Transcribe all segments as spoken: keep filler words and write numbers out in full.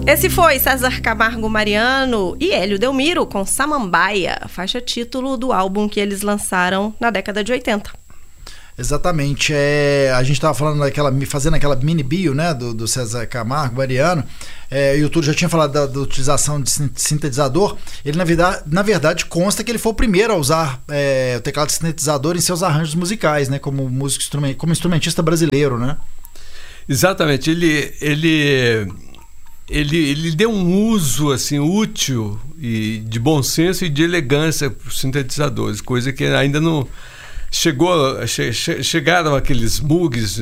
Esse foi César Camargo Mariano e Hélio Delmiro com Samambaia, faixa título do álbum que eles lançaram na década de oitenta. Exatamente. É, a gente estava falando daquela, fazendo aquela mini bio, né, do, do César Camargo Mariano, é, e o Túlio já tinha falado da, da utilização de sintetizador. Ele, na verdade, na verdade, consta que ele foi o primeiro a usar é, o teclado de sintetizador em seus arranjos musicais, né, como músico, como instrumentista brasileiro, né? Exatamente. Ele, ele, ele, ele deu um uso assim, útil e de bom senso e de elegância para os sintetizadores, coisa que ainda não... Chegou, che, che, chegaram aqueles Moogs,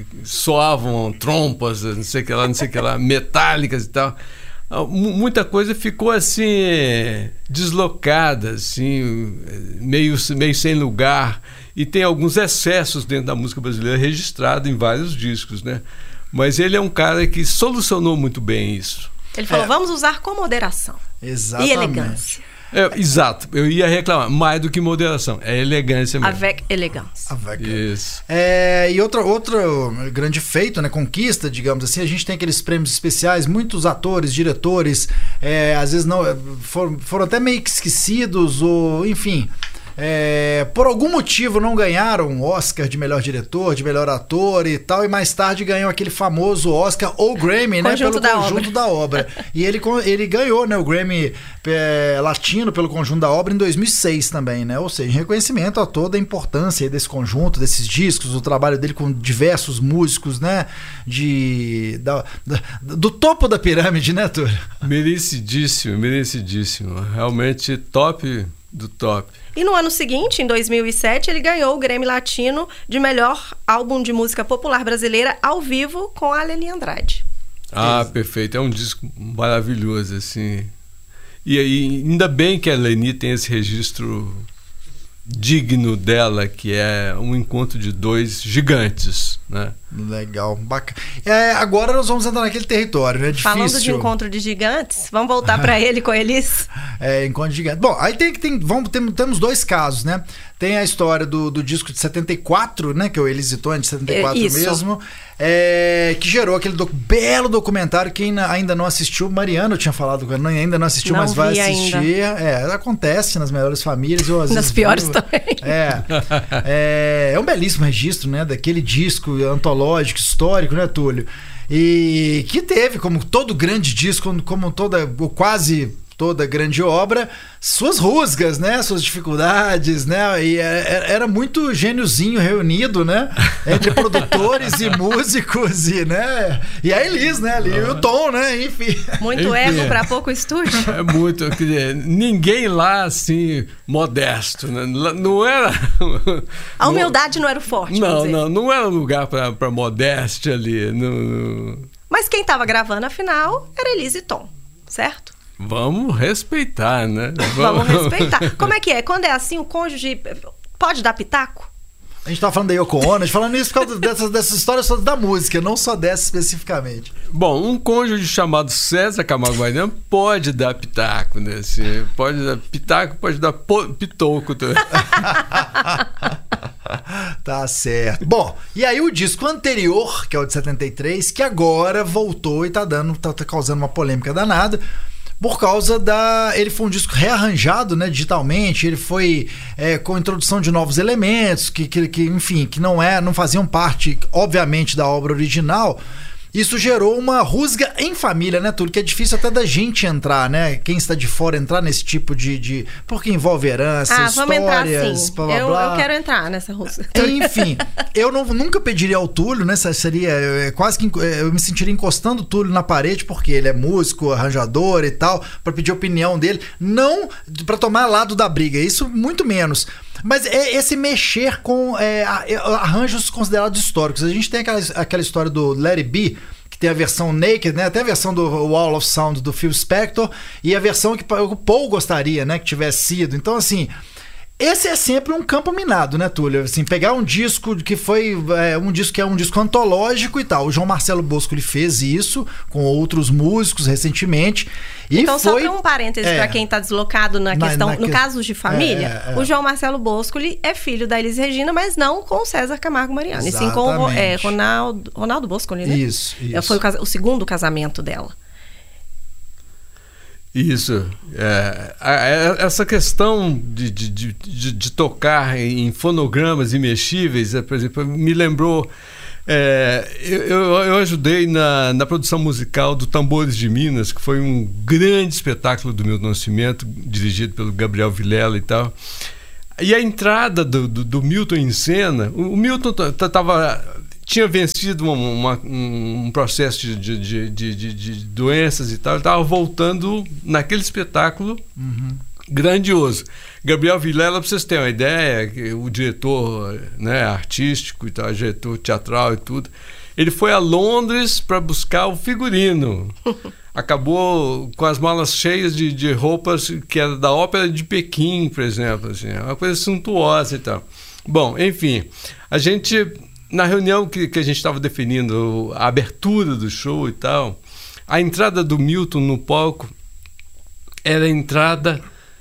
soavam trompas, não sei o que lá, não sei o que lá, metálicas e tal. Muita coisa ficou assim, deslocada, assim, meio, meio sem lugar. E tem alguns excessos dentro da música brasileira registrados em vários discos, né? Mas ele é um cara que solucionou muito bem isso. Ele falou, é. vamos usar com moderação. Exatamente. E elegância. É, exato, eu ia reclamar, mais do que moderação, é elegância mesmo. Avec elegância. Avec. Isso. É, e outra, outro grande feito, né, conquista, digamos assim, a gente tem aqueles prêmios especiais, muitos atores, diretores, é, às vezes não foram, foram até meio que esquecidos, ou enfim... É, por algum motivo não ganharam um Oscar de melhor diretor, de melhor ator e tal, e mais tarde ganhou aquele famoso Oscar ou Grammy, né, pelo da conjunto obra. da obra. E ele, ele ganhou, né, o Grammy é, latino pelo conjunto da obra em dois mil e seis também, né? Ou seja, reconhecimento a toda a importância desse conjunto, desses discos, o trabalho dele com diversos músicos, né, de, da, da, do topo da pirâmide, né, Túlio? Merecidíssimo, merecidíssimo. Realmente top do top. E no ano seguinte, em dois mil e sete, ele ganhou o Grammy Latino de melhor álbum de música popular brasileira ao vivo com a Leni Andrade. Ah, Isso. Perfeito. É um disco maravilhoso, assim. E aí, ainda bem que a Leni tem esse registro digno dela, que é um encontro de dois gigantes, né? Legal, bacana. É, agora nós vamos entrar naquele território, né? Difícil. Falando de encontro de gigantes, vamos voltar para ele com eles. É, encontro de gigantes. Bom, aí tem que tem, vamos tem, temos dois casos, né? Tem a história do, do disco de setenta e quatro, né? Que é o Elis e Tony de setenta e quatro Isso. mesmo, é, que gerou aquele doc, belo documentário. Quem ainda não assistiu, Mariano tinha falado, ainda não assistiu, não mas vai assistir. Ainda. É, acontece nas melhores famílias. Eu, às nas vezes, piores viu, também. É, é, é um belíssimo registro, né? Daquele disco antológico, histórico, né, Túlio? E que teve, como todo grande disco, como toda, quase toda grande obra, suas rusgas, né? Suas dificuldades, né? E era muito gêniozinho reunido, né? Entre produtores e músicos e, né? E a Elis, né? Ali, e o Tom, né? Enfim. Muito Enfim, ego para pouco estúdio. É muito, quer dizer, ninguém lá assim modesto, né? Não era. A humildade não era o forte. Não, não, não era lugar para modéstia ali. Não... Mas quem estava gravando, afinal, era Elis e Tom, certo? Vamos respeitar, né? Vamos respeitar. Como é que é? Quando é assim, o cônjuge pode dar pitaco? A gente tava falando da Yoko Ono, a gente falando isso por causa dessas, dessas histórias da música, não só dessa especificamente. Bom, um cônjuge chamado César Camargo Mariano pode dar pitaco, né? Assim, pode dar pitaco, pode dar po- pitoco também. Tá certo. Bom, e aí o disco anterior, que é o de setenta e três, que agora voltou e tá dando, tá, tá causando uma polêmica danada. Por causa da... Ele foi um disco rearranjado, né, digitalmente. Ele foi é, com a introdução de novos elementos que, que, que, enfim, que não, é, não faziam parte, obviamente, da obra original. Isso gerou uma rusga em família, né, Túlio? Que é difícil até da gente entrar, né? Quem está de fora entrar nesse tipo de... de... Porque envolve herança, ah, histórias... vamos entrar, sim. Blá, blá, eu, blá. eu quero entrar nessa rusga. Enfim, eu não, nunca pediria ao Túlio, né? Seria é, quase que... Eu me sentiria encostando o Túlio na parede, porque ele é músico, arranjador e tal, para pedir a opinião dele. Não para tomar lado da briga, isso muito menos. Mas é esse mexer com é, arranjos considerados históricos. A gente tem aquela, aquela história do Let It Be, que tem a versão Naked, né? Até a versão do Wall of Sound do Phil Spector, e a versão que o Paul gostaria, né, que tivesse sido. Então, assim, esse é sempre um campo minado, né, Túlio? Assim, pegar um disco que foi é, um disco que é um disco antológico e tal. O João Marcelo Bosco ele fez isso com outros músicos recentemente. E então, foi... só para um parêntese é, para quem está deslocado na, na questão, na, no que... casos de família, é, é, é. o João Marcelo Bosco ele é filho da Elis Regina, mas não com o César Camargo Mariano, e sim com o é, Ronaldo, Ronaldo Bosco, né? Isso, isso. Foi o, o segundo casamento dela. Isso. É, essa questão de, de, de, de tocar em fonogramas imexíveis, por exemplo, me lembrou... É, eu, eu ajudei na, na produção musical do Tambores de Minas, que foi um grande espetáculo do Milton Nascimento, dirigido pelo Gabriel Vilela e tal. E a entrada do, do, do Milton em cena, o, o Milton tava, tinha vencido uma, uma, um processo de, de, de, de, de doenças e tal, ele estava voltando naquele espetáculo uhum. grandioso. Gabriel Vilela, para vocês terem uma ideia, o diretor, né, artístico e tal, diretor teatral e tudo, ele foi a Londres para buscar o figurino. Acabou com as malas cheias de, de roupas que era da Ópera de Pequim, por exemplo, assim, uma coisa suntuosa e tal. Bom, enfim, a gente, na reunião que, que a gente estava definindo a abertura do show e tal, a entrada do Milton no palco era a entrada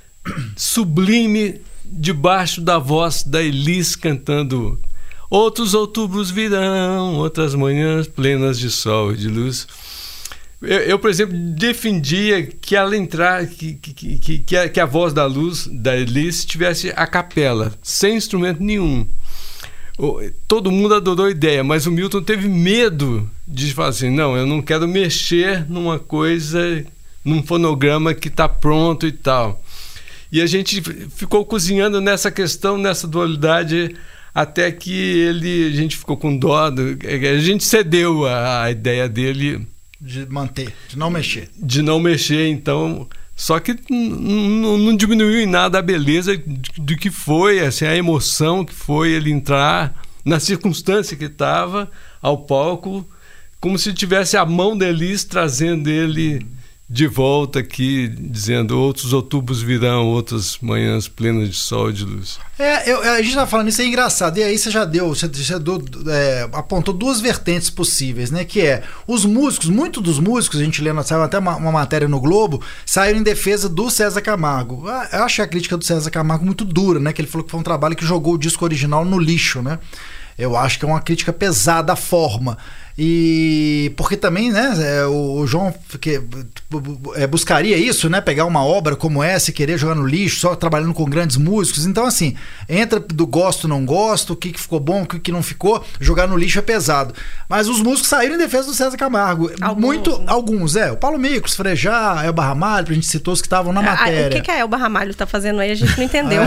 sublime debaixo da voz da Elis cantando outros outubros virão, outras manhãs plenas de sol e de luz. Eu, eu por exemplo, defendia que ela entrar, que, que, que, que, a, que a voz da luz da Elis tivesse a capela, sem instrumento nenhum. Todo mundo adorou a ideia, mas o Milton teve medo de falar assim, não, eu não quero mexer numa coisa, num fonograma que está pronto e tal. E a gente ficou cozinhando nessa questão, nessa dualidade, até que ele, a gente ficou com dó, a gente cedeu a, a ideia dele... De manter, de não mexer. De não mexer, então... Só que não diminuiu em nada a beleza do que foi, assim, a emoção que foi ele entrar na circunstância que estava ao palco, como se tivesse a mão da Elis trazendo ele... de volta aqui, dizendo outros outubros virão, outras manhãs plenas de sol e de luz. É, eu, a gente tá falando isso, é engraçado. E aí você já deu, você, você deu, é, apontou duas vertentes possíveis, né? Que é, os músicos, muitos dos músicos, a gente lendo, saiu até uma, uma matéria no Globo, saíram em defesa do César Camargo. Eu achei a crítica do César Camargo muito dura, né? Que ele falou que foi um trabalho que jogou o disco original no lixo, né? Eu acho que é uma crítica pesada à forma. E porque também, né, o, o João que, é, buscaria isso, né, pegar uma obra como essa e querer jogar no lixo, só trabalhando com grandes músicos. Então, assim, entra do gosto, não gosto, o que, que ficou bom, o que, que não ficou, jogar no lixo é pesado. Mas os músicos saíram em defesa do César Camargo. Alguns, Muito, né? Alguns, é. O Paulo Micos, Frejá, Elba Ramalho, a gente citou os que estavam na matéria. Ah, o que, que a Elba Ramalho tá fazendo aí, a gente não entendeu.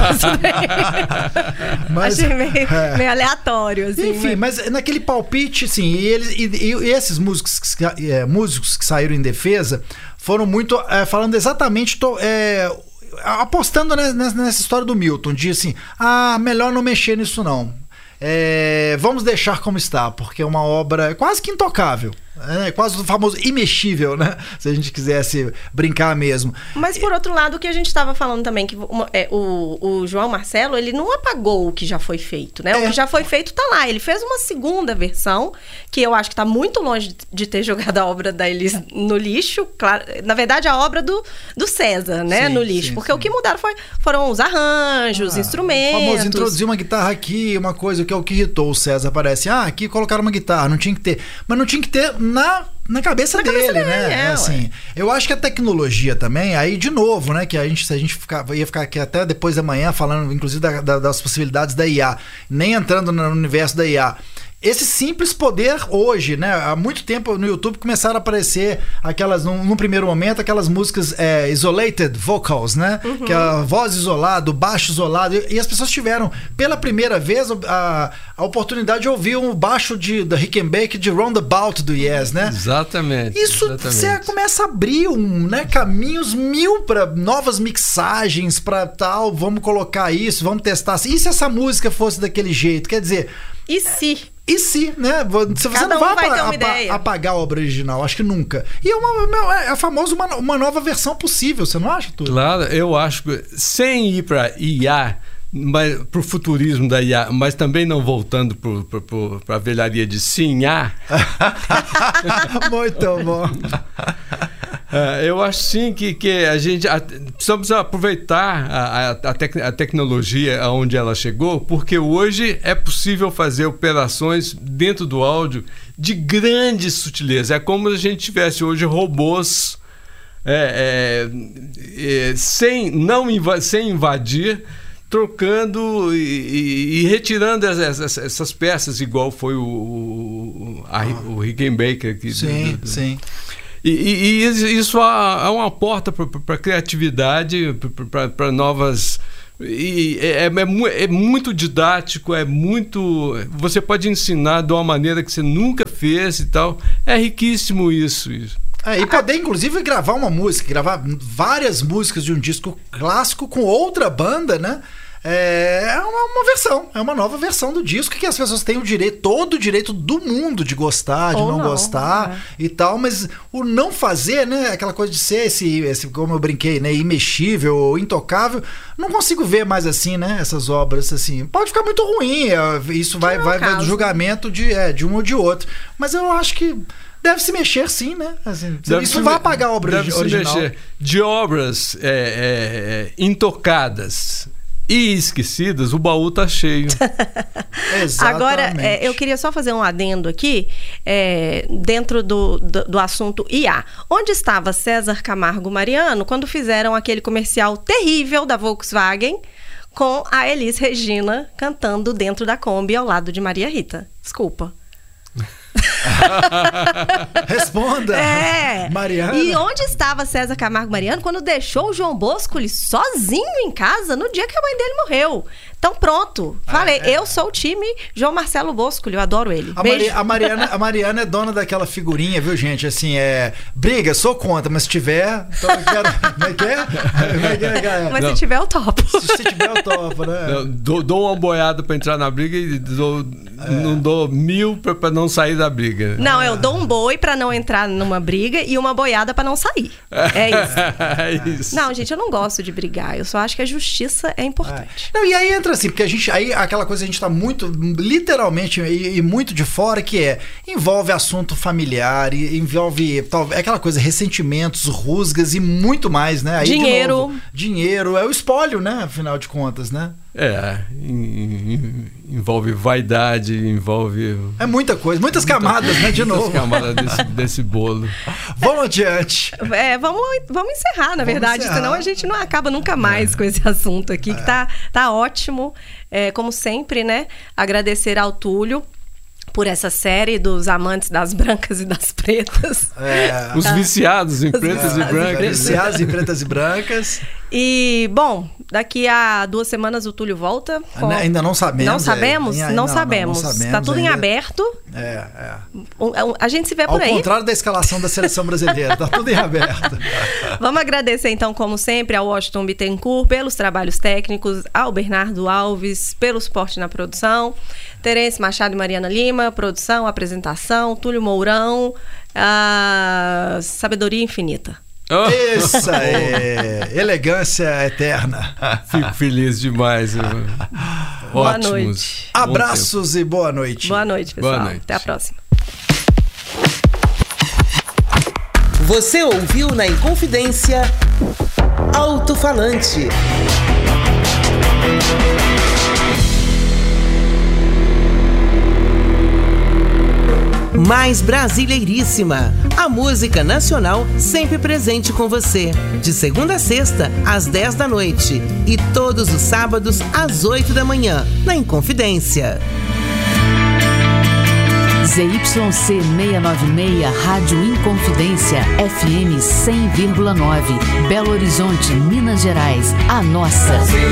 Mas, achei meio, é. meio aleatório, assim. Enfim, mas, mas naquele palpite, sim, e eles. E, e esses músicos, é, músicos que saíram em defesa foram muito é, falando exatamente to, é, apostando nessa, nessa história do Milton, de assim, ah, melhor não mexer nisso não, é, vamos deixar como está, porque é uma obra quase que intocável. É quase o famoso imexível, né? Se a gente quisesse brincar mesmo. Mas por outro lado, o que a gente estava falando também, que uma, é, o, o João Marcelo, ele não apagou o que já foi feito, né? É. O que já foi feito tá lá. Ele fez uma segunda versão, que eu acho que tá muito longe de ter jogado a obra da Elis no lixo. Claro, na verdade, a obra do, do César, né? Sim, no lixo. Sim, porque sim. O que mudaram foi, foram os arranjos, ah, instrumentos. O famoso introduzir uma guitarra aqui, uma coisa que é o que irritou o César, parece. Ah, aqui colocaram uma guitarra, não tinha que ter. Mas não tinha que ter na, na cabeça na dele, cabeça né? Dele, é, assim, eu acho que a tecnologia também, aí de novo, né? Que a gente, se a gente ficar, ia ficar aqui até depois da manhã falando, inclusive, da, da, das possibilidades da I A, nem entrando no universo da I A. Esse simples poder hoje, né? Há muito tempo no YouTube começaram a aparecer aquelas, num, num primeiro momento, aquelas músicas é, isolated vocals, né? Uhum. Que é a voz isolada, o baixo isolado. E, e as pessoas tiveram, pela primeira vez, a, a oportunidade de ouvir um baixo de, da Rickenbacker de Roundabout do Yes, né? Exatamente. Isso exatamente. Você começa a abrir um, né, caminhos mil para novas mixagens, para tal, vamos colocar isso, vamos testar. E se essa música fosse daquele jeito? Quer dizer... E se... E se, né? Você Cada não um vai, vai apa apa apagar a obra original, acho que nunca. E é, uma, é a famosa uma, uma nova versão possível, você não acha, Túlio? Claro, eu acho que sem ir para I A, para o futurismo da I A, mas também não voltando para a velharia de sim A. Muito bom. Uh, eu acho sim que, que a gente a, precisamos aproveitar a, a, tec, a tecnologia aonde ela chegou, porque hoje é possível fazer operações dentro do áudio de grande sutileza. É como se a gente tivesse hoje robôs é, é, é, sem, não inv- sem invadir, trocando e, e, e retirando essas, essas peças, igual foi o, o, a, o Rickenbacker. Que, sim, do, do, sim. E, e, e isso é uma porta para a criatividade, para novas... E é, é, é muito didático, é muito... Você pode ensinar de uma maneira que você nunca fez e tal. É riquíssimo isso. isso. É, e poder, inclusive, gravar uma música, gravar várias músicas de um disco clássico com outra banda, né? É uma, uma versão, é uma nova versão do disco que as pessoas têm o direito, todo o direito do mundo de gostar, de Ou não, não gostar é. e tal, mas o não fazer, né, aquela coisa de ser esse, esse como eu brinquei, né, imexível ou intocável, não consigo ver mais assim, né, essas obras assim. Pode ficar muito ruim, isso vai, vai, vai do julgamento de, é, de um ou de outro, mas eu acho que deve se mexer sim, né? Assim, isso não vai apagar a obra deve original. Se mexer. De obras é, é, intocadas e esquecidas, o baú tá cheio. Exatamente. Agora, é, eu queria só fazer um adendo aqui, é, dentro do, do, do assunto I A. Onde estava César Camargo Mariano quando fizeram aquele comercial terrível da Volkswagen com a Elis Regina cantando dentro da Kombi ao lado de Maria Rita? Desculpa. Responda, é. Mariana. E onde estava César Camargo Mariano quando deixou o João Bosco sozinho em casa no dia que a mãe dele morreu? Então pronto, falei, é, é. eu sou o time João Marcelo Bosco, eu adoro ele. A, Mari, a, Mariana, a Mariana é dona daquela figurinha, viu, gente? Assim, é... Briga, sou contra, mas se tiver... Então eu quero... Como é que é? Como é que é? Mas não. se tiver, eu topo. Se, se tiver, eu topo, né? Não, dou, dou uma boiada pra entrar na briga e dou, é. não dou mil pra, pra não sair da briga. Não, eu dou um boi pra não entrar numa briga e uma boiada pra não sair. É isso. É isso. Não, gente, eu não gosto de brigar. Eu só acho que a justiça é importante. É. Não, e aí entra assim, porque a gente... Aí aquela coisa a gente tá muito, literalmente, e, e muito de fora, que é... Envolve assunto familiar, e envolve... Tal, é aquela coisa, ressentimentos, rusgas e muito mais, né? Aí, dinheiro. De novo, dinheiro. É o espólio, né? Afinal de contas, né? É, envolve vaidade, envolve... É muita coisa, muitas muita, camadas, né, de novo. Muitas camadas desse, desse bolo. Vamos adiante. É, vamos, vamos encerrar, na vamos verdade, encerrar. Senão a gente não acaba nunca mais é. com esse assunto aqui, é. que tá, tá ótimo. É, como sempre, né, agradecer ao Túlio por essa série dos amantes das brancas e das pretas. É. Os viciados em pretas é. e brancas. Viciados em pretas e brancas. E, bom, daqui a duas semanas o Túlio volta. Com... Ainda não sabemos. Não sabemos? É. Não, não, sabemos. Não, não sabemos. Tá tudo ainda. em aberto. É, é. A gente se vê por Ao aí. Ao contrário da escalação da seleção brasileira, tá tudo em aberto. Vamos agradecer, então, como sempre, ao Washington Bittencourt pelos trabalhos técnicos, ao Bernardo Alves pelo suporte na produção, Terence Machado e Mariana Lima, produção, apresentação, Túlio Mourão, a sabedoria infinita. Oh. Isso é elegância eterna. Fico feliz demais. Boa Ótimos. noite. Abraços e boa noite. Boa noite, pessoal. Boa noite. Até a próxima. Você ouviu na Inconfidência Alto-Falante. Mais brasileiríssima. A música nacional sempre presente com você. De segunda a sexta, às dez da noite. E todos os sábados, às oito da manhã, na Inconfidência. Z Y C seiscentos e noventa e seis, Rádio Inconfidência, F M cem vírgula nove, Belo Horizonte, Minas Gerais. A nossa.